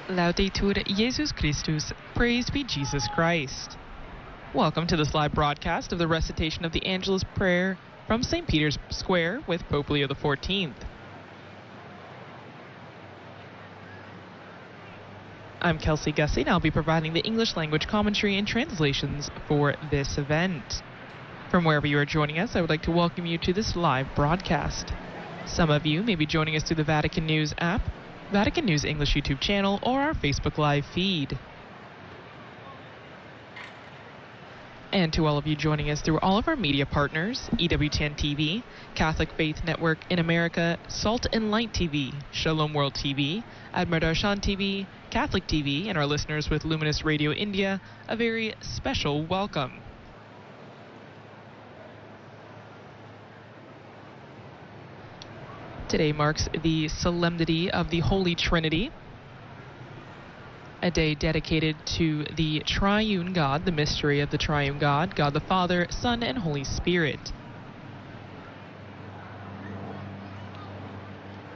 Laudetur Jesus Christus, praise be Jesus Christ. Welcome to this live broadcast of the recitation of the Angelus Prayer from St. Peter's Square with Pope Leo XIV. I'm Kelsey Gussie, and I'll be providing the English language commentary and translations for this event. From wherever you are joining us, I would like to welcome you to this live broadcast. Some of you may be joining us through the Vatican News app, Vatican News English YouTube channel, or our Facebook Live feed. And to all of you joining us through all of our media partners, EWTN TV, Catholic Faith Network in America, Salt and Light TV, Shalom World TV, Admar Darshan TV, Catholic TV, and our listeners with Luminous Radio India, a very special welcome. Today marks the Solemnity of the Holy Trinity, a day dedicated to the Triune God, the mystery of the Triune God, God the Father, Son, and Holy Spirit.